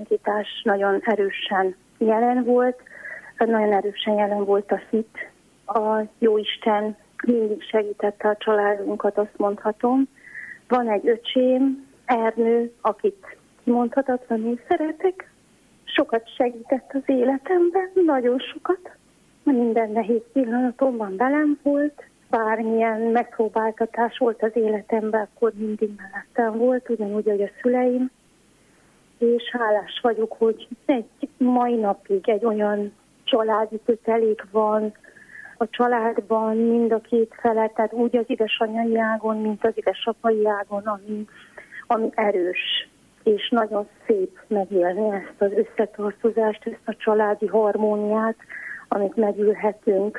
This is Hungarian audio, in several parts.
identitás nagyon erősen jelen volt. Nagyon erősen jelen volt a hit. A Jóisten mindig segítette a családunkat, azt mondhatom. Van egy öcsém, Ernő, akit kimondhatatlanul szeretek. Sokat segített az életemben, nagyon sokat. Minden nehéz pillanatomban velem volt. Bármilyen megpróbáltatás volt az életemben, akkor mindig mellettem volt, ugyanúgy, ahogy a szüleim. És hálás vagyok, hogy egy mai napig egy olyan családi kötelék van a családban, mind a két fele, tehát úgy az édesanyai ágon, mint az édesapai ágon, ami erős. És nagyon szép megélni ezt az összetartozást, ezt a családi harmóniát, amit megülhetünk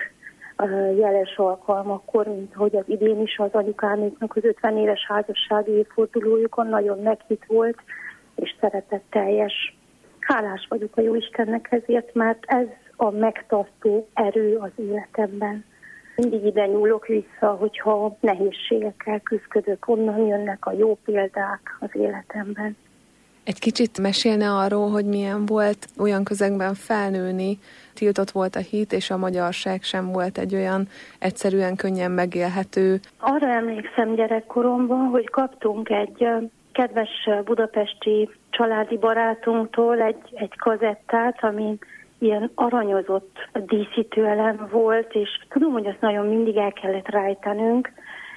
jeles alkalmakkor, mint hogy az idén is az anyukáméknak az 50 éves házassági évfordulójukon nagyon meghitt volt, és szeretetteljes. Hálás vagyok a Jóistennek ezért, mert ez a megtartó erő az életemben. Mindig ide nyúlok vissza, hogyha nehézségekkel küzdök, onnan jönnek a jó példák az életemben. Egy kicsit mesélne arról, hogy milyen volt olyan közegben felnőni, tiltott volt a hit, és a magyarság sem volt egy olyan egyszerűen könnyen megélhető. Arra emlékszem gyerekkoromban, hogy kaptunk egy kedves budapesti családi barátunktól egy kazettát, ami ilyen aranyozott díszítőelem volt, és tudom, hogy azt nagyon mindig el kellett rejtenünk,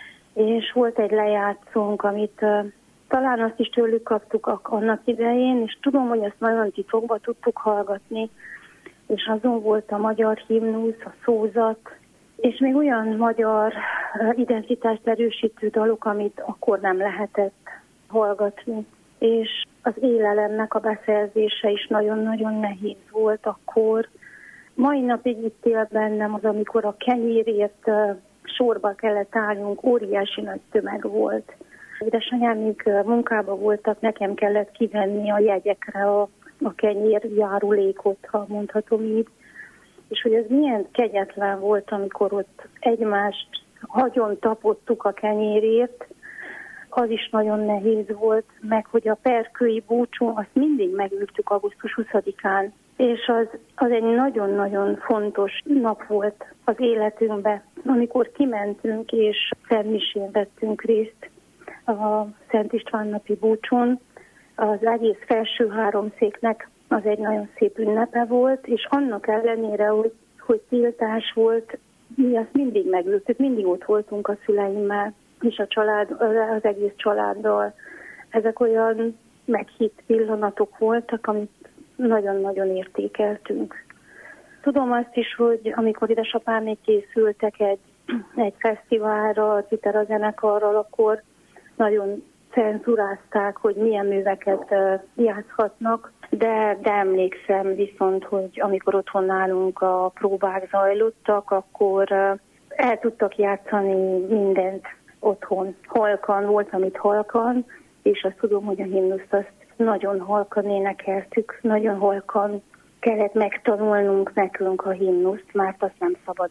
és volt egy lejátszónk, amit talán azt is tőlük kaptuk annak idején, és tudom, hogy ezt nagyon titokba tudtuk hallgatni, és azon volt a magyar himnusz, a szózat, és még olyan magyar identitást erősítő dalok, amit akkor nem lehetett hallgatni. És az élelemnek a beszerzése is nagyon-nagyon nehéz volt akkor. Mai napig itt él bennem az, amikor a kenyérért sorba kellett állnunk, óriási nagy tömeg volt. Édesanyám még munkában voltak, nekem kellett kivenni a jegyekre a kenyér járulékot, ha mondhatom így. És hogy ez milyen kegyetlen volt, amikor ott egymást agyon tapottuk a kenyérért, az is nagyon nehéz volt, meg hogy a perkői búcsú, azt mindig megültük augusztus 20-án, és az egy nagyon-nagyon fontos nap volt az életünkben, amikor kimentünk és szentmisén vettünk részt a Szent István napi búcsún. Az egész felső háromszéknek az egy nagyon szép ünnepe volt, és annak ellenére, hogy tiltás volt, mi azt mindig megültük, mindig ott voltunk a szüleimmel, és az egész családdal. Ezek olyan meghitt pillanatok voltak, amit nagyon-nagyon értékeltünk. Tudom azt is, hogy amikor édesapámék készültek egy fesztiválra, a Citera zenekarral, akkor nagyon cenzurázták, hogy milyen műveket játszhatnak, de emlékszem viszont, hogy amikor otthon nálunk a próbák zajlottak, akkor el tudtak játszani mindent otthon. Halkan volt, amit halkan, és azt tudom, hogy a himnuszt azt nagyon halkan énekeltük, nagyon halkan kellett megtanulnunk nekünk a himnuszt, mert azt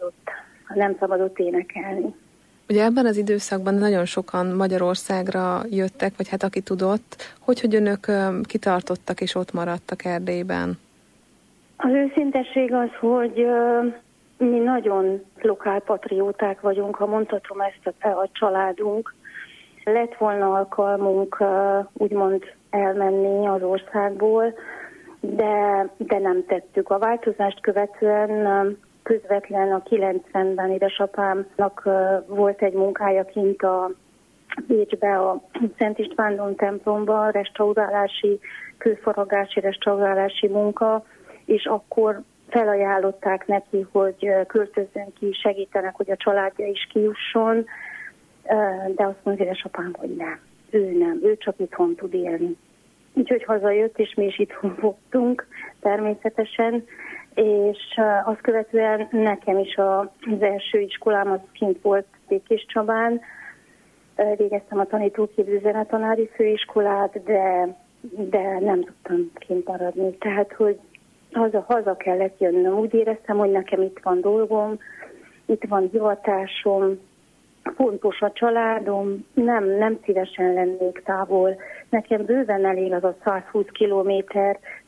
nem szabadott énekelni. Ugye ebben az időszakban nagyon sokan Magyarországra jöttek, vagy hát aki tudott, hogy önök kitartottak és ott maradtak Erdélyben? Az őszintesség az, hogy mi nagyon lokálpatrióták vagyunk, ha mondhatom ezt a családunk. Lett volna alkalmunk úgymond elmenni az országból, de nem tettük. A változást követően közvetlen a 90-ben édesapámnak volt egy munkája kint a Bécsbe, a Szent Istvándon templomban, kőfaragási restaurálási munka, és akkor felajánlották neki, hogy költözzön ki, segítenek, hogy a családja is kijusson, de azt mondja édesapám, hogy nem, ő csak itthon tud élni. Úgyhogy hazajött, és mi is itthon voltunk természetesen, és azt követően nekem is az első iskolám az kint volt Békéscsabán. Végeztem a tanítóképző zenetanári főiskolát, de nem tudtam kint maradni. Tehát, hogy haza kellett jönnöm. Úgy éreztem, hogy nekem itt van dolgom, itt van hivatásom, fontos a családom, nem szívesen lennék távol. Nekem bőven elég az a 120 kilométer,